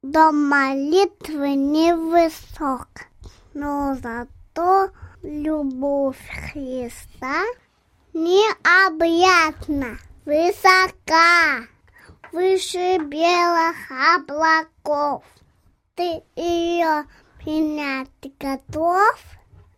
до молитвы невысок, но зато любовь Христа необъятна, высока, выше белых облаков. Ты ее принять готов?